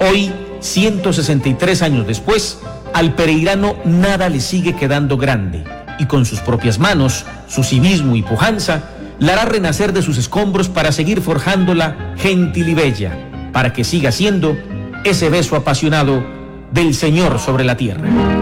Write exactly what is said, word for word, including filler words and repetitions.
Hoy, ciento sesenta y tres años después, al pereirano nada le sigue quedando grande, y con sus propias manos, su civismo y pujanza, la hará renacer de sus escombros para seguir forjándola gentil y bella, para que siga siendo ese beso apasionado del Señor sobre la tierra.